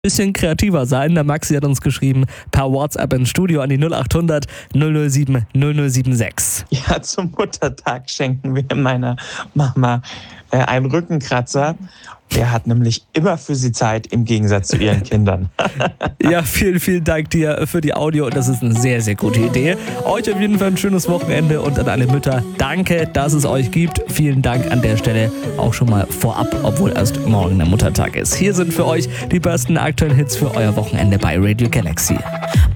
bisschen kreativer sein. Der Maxi hat uns geschrieben per WhatsApp ins Studio an die 0800 007 0076. Ja, zum Muttertag schenken wir meiner Mama einen Rückenkratzer. Der hat nämlich immer für sie Zeit, im Gegensatz zu ihren Kindern. Ja, vielen, vielen Dank dir für die Audio. Das ist eine sehr, sehr gute Idee. Euch auf jeden Fall ein schönes Wochenende und an alle Mütter, danke, dass es euch gibt. Vielen Dank an der Stelle auch schon mal vorab, obwohl erst morgen der Muttertag ist. Hier sind für euch die besten aktuellen Hits für euer Wochenende bei Radio Galaxy.